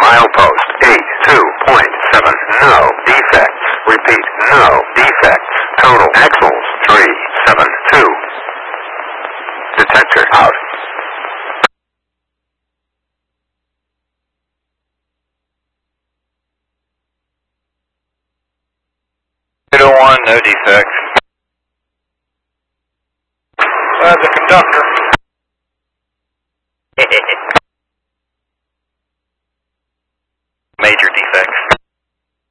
Milepost 82.7. No defects. Repeat, no defects. Total axles 372. Detector out. 801, no defects. The conductor.